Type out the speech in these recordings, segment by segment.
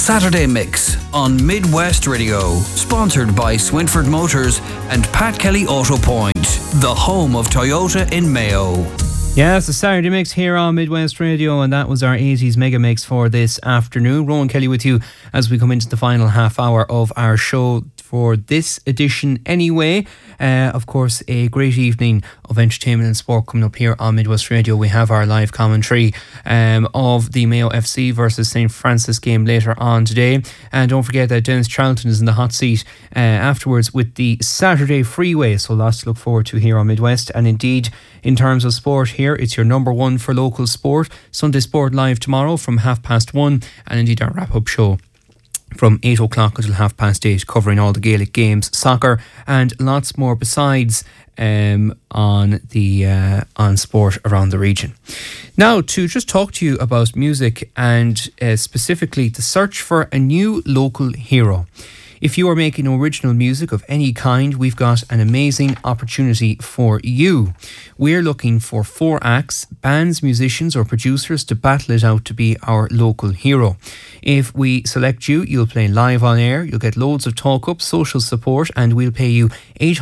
Saturday Mix on Midwest Radio, sponsored by Swinford Motors and Pat Kelly Auto Point, the home of Toyota in Mayo. Yeah, it's the Saturday Mix here on Midwest Radio, and that was our 80s Mega Mix for this afternoon. Rowan Kelly with you as we come into the final half hour of our show for this edition anyway. Of course, a great evening of entertainment and sport coming up here on Midwest Radio. We have our live commentary of the Mayo FC versus St. Francis game later on today. And don't forget that Dennis Charlton is in the hot seat afterwards with the Saturday Freeway. So lots to look forward to here on Midwest. And indeed, in terms of sport here, it's your number one for local sport. Sunday Sport live tomorrow from 1:30, and indeed our wrap-up show from 8 o'clock until 8:30, covering all the Gaelic games, soccer, and lots more besides on sport around the region. Now, to just talk to you about music and specifically the search for a new local hero. If you are making original music of any kind, we've got an amazing opportunity for you. We're looking for 4 acts, bands, musicians or producers to battle it out to be our local hero. If we select you, you'll play live on air, you'll get loads of talk-up, social support, and we'll pay you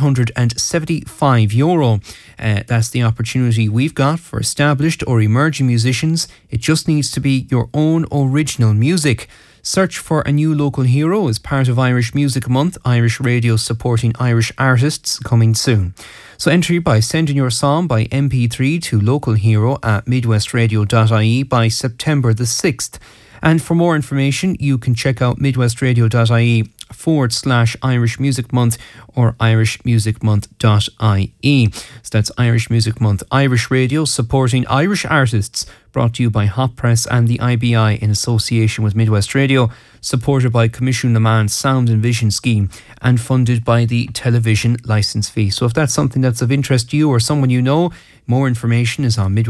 €875. That's the opportunity we've got for established or emerging musicians. It just needs to be your own original music. Search for a new local hero as part of Irish Music Month, Irish Radio supporting Irish artists, coming soon. So enter by sending your song by MP3 to localhero@midwestradio.ie by September the 6th. And for more information, you can check out midwestradio.ie/Irish Music Month or irishmusicmonth.ie. So that's Irish Music Month, Irish Radio supporting Irish artists, brought to you by Hot Press and the IBI in association with Midwest Radio, supported by Commission Le Mans Sound and Vision Scheme, and funded by the television licence fee. So if that's something that's of interest to you or someone you know, more information is on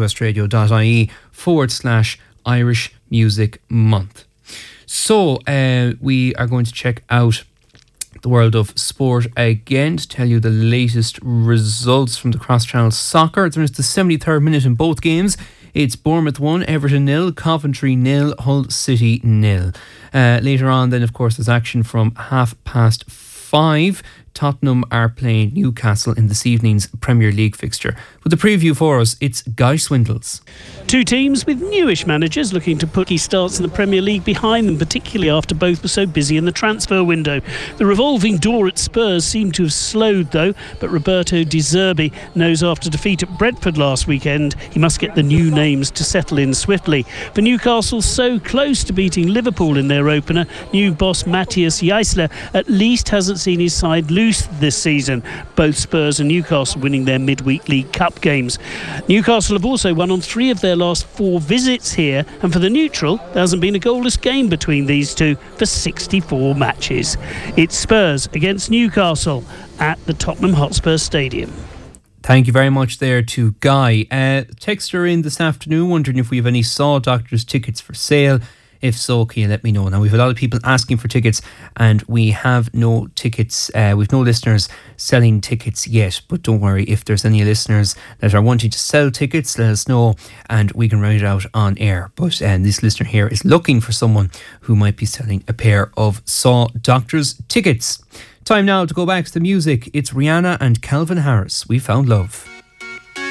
midwestradio.ie/Irish Music Month. So we are going to check out the world of sport again to tell you the latest results from the cross-channel soccer. There's the 73rd minute in both games. It's Bournemouth 1, Everton 0, Coventry 0, Hull City 0. Later on then, of course, there's action from 5:30. Tottenham are playing Newcastle in this evening's Premier League fixture. With the preview for us, it's Guy Swindles. 2 teams with newish managers looking to put key starts in the Premier League behind them, particularly after both were so busy in the transfer window. The revolving door at Spurs seemed to have slowed though, but Roberto De Zerbi knows after defeat at Brentford last weekend he must get the new names to settle in swiftly. For Newcastle, so close to beating Liverpool in their opener, new boss Matthias Jaissler at least hasn't seen his side lose this season. Both Spurs and Newcastle winning their midweek League Cup games. Newcastle have also won on 3 of their last 4 visits here, and for the neutral there hasn't been a goalless game between these two for 64 matches. It's Spurs against Newcastle at the Tottenham Hotspur Stadium. Thank you very much there to Guy. Texter in this afternoon wondering if we have any Saw Doctors tickets for sale. If so, can you let me know? Now, we've a lot of people asking for tickets and we have no tickets. We've no listeners selling tickets yet. But don't worry, if there's any listeners that are wanting to sell tickets, let us know and we can write it out on air. But this listener here is looking for someone who might be selling a pair of Saw Doctors tickets. Time now to go back to the music. It's Rihanna and Calvin Harris. We Found Love.